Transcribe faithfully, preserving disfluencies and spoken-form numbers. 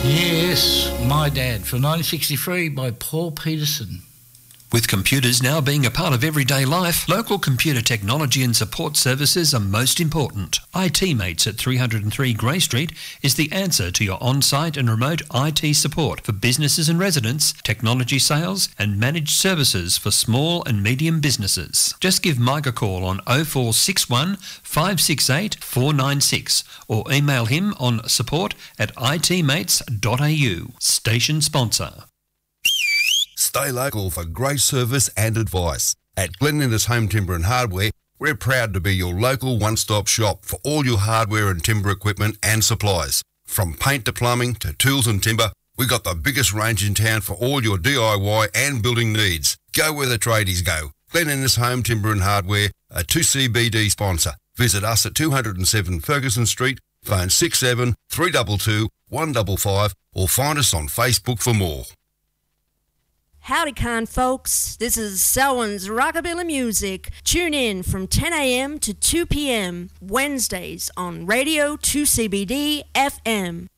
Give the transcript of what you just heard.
Yes, My Dad from nineteen sixty-three by Paul Peterson. With computers now being a part of everyday life, local computer technology and support services are most important. I T Mates at three oh three Grey Street is the answer to your on-site and remote I T support for businesses and residents, technology sales and managed services for small and medium businesses. Just give Mike a call on oh four six one, five six eight, four nine six or email him on support at i t mates dot a u. Station sponsor. Stay local for great service and advice. At Glen Innes Home Timber and Hardware, we're proud to be your local one-stop shop for all your hardware and timber equipment and supplies. From paint to plumbing to tools and timber, we've got the biggest range in town for all your D I Y and building needs. Go where the tradies go. Glen Innes Home Timber and Hardware, a two C B D sponsor. Visit us at two oh seven Ferguson Street, phone six seven three two two, one five five or find us on Facebook for more. Howdy, con folks. This is Selwyn's Rockabilly Music. Tune in from ten a.m. to two p.m. Wednesdays on Radio two C B D F M.